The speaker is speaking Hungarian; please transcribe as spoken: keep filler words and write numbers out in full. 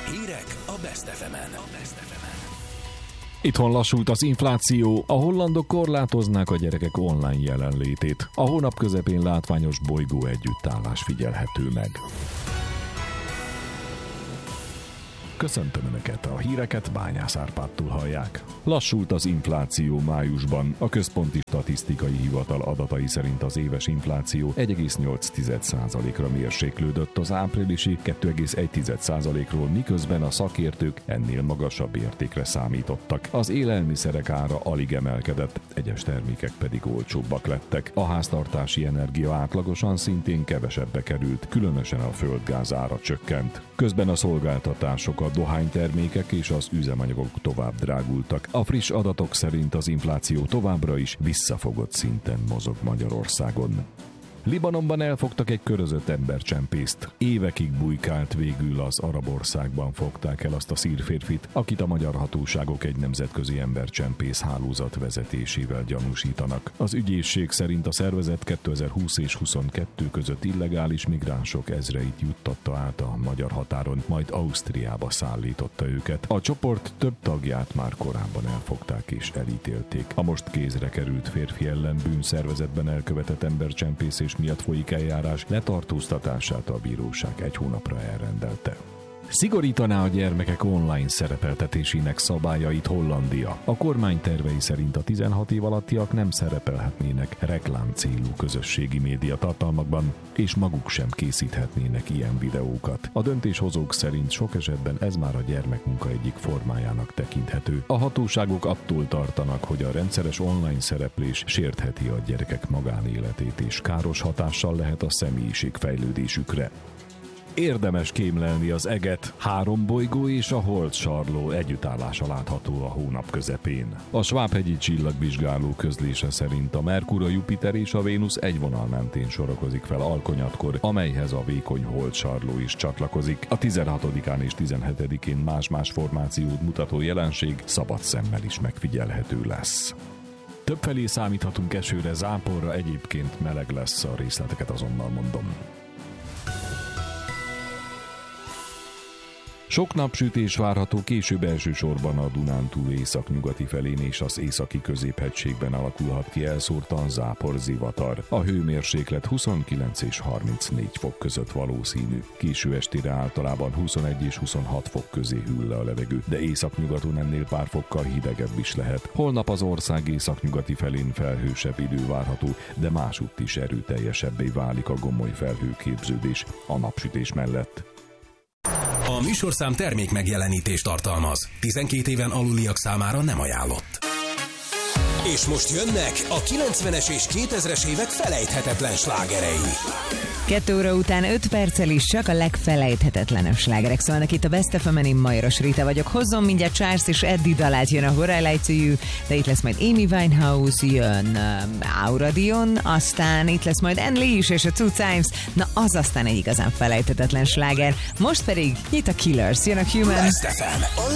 Hírek a Best ef emen. Itthon lassult az infláció, a hollandok korlátoznák a gyerekek online jelenlétét. A hónap közepén látványos bolygó együttállás figyelhető meg. Köszöntöm Önöket, a híreket Bányász Árpádtól hallják. Lassult az infláció májusban. A Központi Statisztikai Hivatal adatai szerint az éves infláció egy egész nyolc százalékra mérséklődött az áprilisi kettő egész egy százalékról, miközben a szakértők ennél magasabb értékre számítottak. Az élelmiszerek ára alig emelkedett, egyes termékek pedig olcsóbbak lettek. A háztartási energia átlagosan szintén kevesebbe került, különösen a földgáz ára csökkent. Közben a szolgáltatások, a dohánytermékek és az üzemanyagok tovább drágultak. A friss adatok szerint az infláció továbbra is visszafogott szinten mozog Magyarországon. Libanonban elfogtak egy körözött embercsempészt. Évekig bujkált, végül az arab országban fogták el azt a szír férfit, akit a magyar hatóságok egy nemzetközi embercsempész hálózat vezetésével gyanúsítanak. Az ügyészség szerint a szervezet kétezer-húsz és huszonkettő között illegális migránsok ezreit juttatta át a magyar határon, majd Ausztriába szállította őket. A csoport több tagját már korábban elfogták és elítélték. A most kézre került férfi ellen bűnszervezetben elkövetett embercsempészés miatt folyik eljárás, letartóztatását a bíróság egy hónapra elrendelte. Szigorítaná a gyermekek online szerepeltetésének szabályait Hollandia. A kormány tervei szerint a tizenhat év alattiak nem szerepelhetnének reklám célú közösségi média tartalmakban, és maguk sem készíthetnének ilyen videókat. A döntéshozók szerint sok esetben ez már a gyermekmunka egyik formájának tekinthető. A hatóságok attól tartanak, hogy a rendszeres online szereplés sértheti a gyerekek magánéletét, és káros hatással lehet a személyiségfejlődésükre. Érdemes kémlelni az eget, három bolygó és a holdsarló együttállása látható a hónap közepén. A Svábhegyi csillagvizsgáló közlése szerint a Merkur, a Jupiter és a Vénusz egy vonal mentén sorakozik fel alkonyatkor, amelyhez a vékony holdsarló is csatlakozik. A tizenhatodikán és tizenhetedikén más-más formációt mutató jelenség szabad szemmel is megfigyelhető lesz. Többfelé számíthatunk esőre, záporra, egyébként meleg lesz, a részleteket azonnal mondom. Sok napsütés várható, később elsősorban a Dunántúl északnyugati felén és az északi középhegységben alakulhat ki elszórtan záporzivatar. A hőmérséklet huszonkilenc és harmincnégy fok között valószínű. Késő estére általában huszonegy és huszonhat fok közé hűl le a levegő, de északnyugaton ennél pár fokkal hidegebb is lehet. Holnap az ország északnyugati felén felhősebb idő várható, de másutt is erőteljesebbé válik a gomoly felhőképződés a napsütés mellett. A műsorszám termék megjelenítést tartalmaz. tizenkét éven aluliak számára nem ajánlott. És most jönnek a kilencvenes és kétezres évek felejthetetlen slágerei. Kettő óra után öt perccel is csak a legfelejthetetlenebb slágerek szólnak itt a Best ef emen. Én Majoros Rita vagyok. Hozzon mindjárt Charles és Eddie dalát, jön a What I Like to You, de itt lesz majd Amy Winehouse, jön uh, Aura Dion, aztán itt lesz majd Anne Lee és a Two Times, na az aztán egy igazán felejthetetlen sláger. Most pedig nyit a Killers, jön a Human. Best ef em.